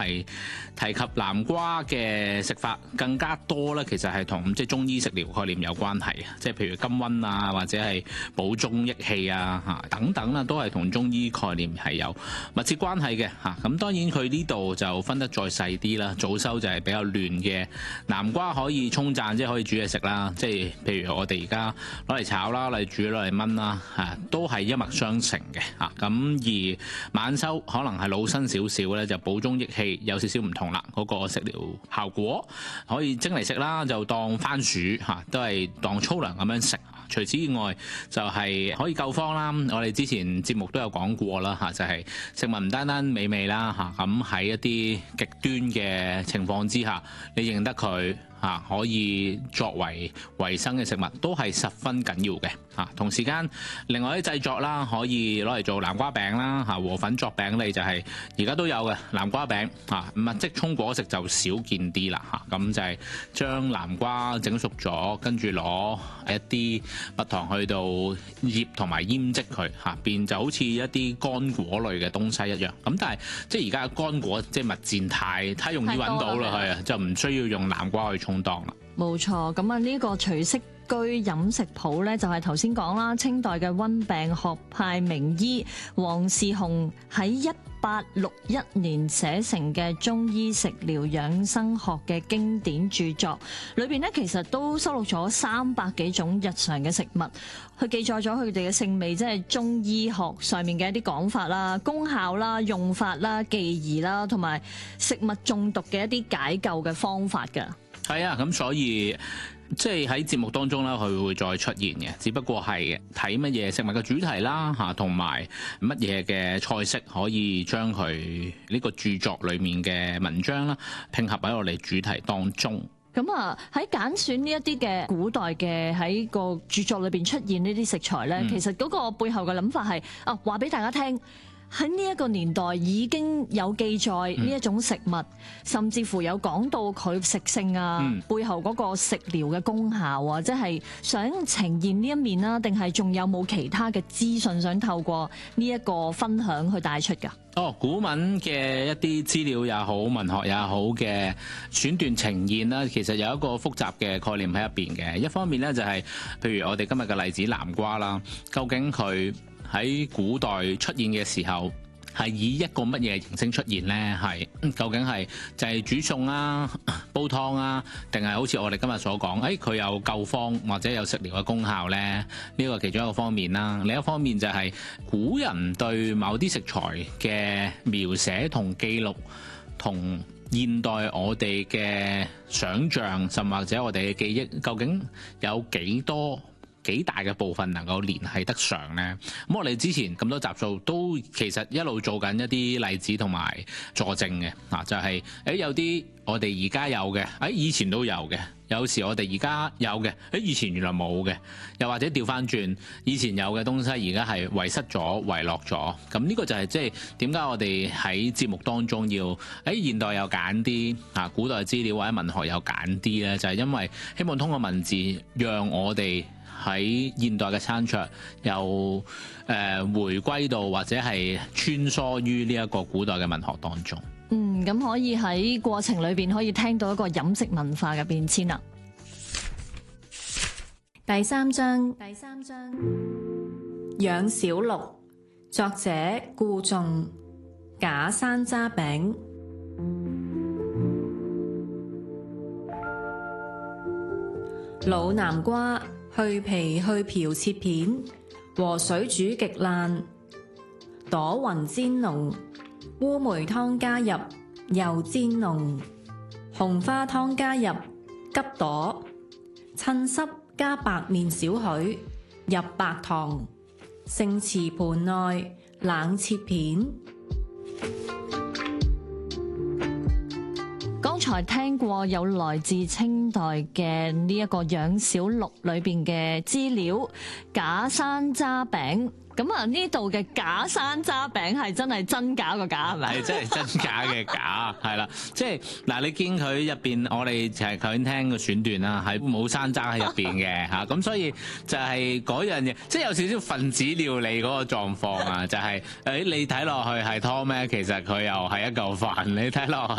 係提及南瓜嘅食法更加多咧，其實係同即係中醫食療概念有關係，即係譬如甘溫啊，或者係補中益氣啊等等啦，都係同中醫概念係有密切關係嘅嚇。咁當然佢呢度就分得再細啲啦，早收就係比較嫩嘅南瓜可以沖讚，即係可以煮嘢食啦。即係譬如我哋而家攞嚟炒啦，攞嚟煮，攞嚟炆啦，都係一脈相承嘅嚇。咁而晚收可能係老身少少咧，就補中益氣，有少少唔同啦。嗰個食療效果可以蒸嚟食啦，就當番薯都係當粗糧咁樣食。除此以外，就係可以救荒啦。我哋之前節目都有講過啦，就係食物唔單單美味啦，咁喺一啲極端嘅情況之下，你認得佢可以作為維生嘅食物，都係十分緊要嘅。同時間另外啲製作啦，可以攞嚟做南瓜餅啦，和粉作餅類就係而家都有嘅南瓜餅。咁即沖果食就少見啲啦。咁就係將南瓜整熟咗，跟住攞一啲蜜糖去到醃同埋醃漬佢，變就好似一啲乾果類嘅東西一樣。咁但係即係而家乾果即係蜜餞太容易揾到啦，係啊，就唔需要用南瓜去充當啦。 冇錯，咁啊呢個隨色居飲食譜咧，就係頭先講啦，清代嘅溫病學派名醫黃士雄喺1861年寫成嘅中醫食療養生學嘅經典著作，裏邊咧其實都收錄咗300幾種日常嘅食物，佢記載咗佢哋嘅性味，即係中醫學上面嘅一啲講法啦、功效啦、用法啦、忌儀啦，同埋食物中毒嘅一啲解救嘅方法㗎。 係啊，咁所以即係喺節目當中咧，佢會再出現嘅，只不過係睇乜嘢食物嘅主題啦，同埋乜嘢嘅菜式可以將佢呢個著作裡面嘅文章啦拼合喺我哋主題當中。 咁啊，喺揀選呢一啲嘅古代嘅喺個著作裏邊出現呢啲食材咧，其實嗰個背後嘅諗法係話俾大家聽。喺呢一個年代已經有記載呢一種食物，甚至乎有講到佢食性啊，背後嗰個食療嘅功效啊，即係想呈現呢一面啦，定係仲有冇其他嘅資訊想透過呢一個分享去帶出㗎？ 古文嘅一啲資料也好，文學也好嘅選段呈現啦，其實有一個複雜嘅概念喺入邊嘅。一方面咧就係，譬如我哋今日嘅例子南瓜啦，究竟佢喺古代出現嘅時候係以一個乜嘢形式出現呢？係究竟係就係煮餸啊、煲湯啊，定係好似我哋今日所講，佢有救荒或者有食療嘅功效呢？呢個其中一個方面啦。另一方面就係古人對某啲食材嘅描寫同記錄，同現代我哋嘅想像，甚或者我哋嘅記憶，究竟有幾大嘅部分能夠聯繫得上呢？咁我哋之前咁多集數都其實一路做緊一啲例子同埋佐證嘅，就係有啲我哋而家有嘅，以前都有嘅；有時我哋而家有嘅，以前原來冇嘅；又或者調翻轉，以前有嘅東西而家係遺失咗、遺落咗。咁呢個就係即係點解我哋喺節目當中要現代又揀啲古代資料或者文學又揀啲呢？就係因為希望通過文字讓我哋喺現代嘅餐桌又回歸到或者係穿梭於呢一個古代嘅文學當中。 咁可以喺過程裏邊可以聽到一個飲食文化嘅變遷啦。 第三章養小鹿，作者顧仲，假山楂餅。老南瓜去皮去瓢切片，和水煮極爛，朵雲煎濃，烏梅湯加入又煎濃，紅花湯加入桔朵，襯濕加白麵少許，入白糖，盛瓷盤內冷切片。 剛才聽過有來自清代嘅呢一個養小鹿裏邊嘅資料，假山楂餅。咁啊，呢度嘅假山楂餅係真係真假個假係咪？ 係真係真假嘅假，係啦，即係嗱，你見佢入邊，我哋就係頭先聽個選段啦，係冇山楂喺入邊嘅嚇，咁所以就係嗰樣嘢，即係有少少分子料理嗰個狀況啊，就係你睇落去係湯咩？其實佢又係一嚿飯，你睇落去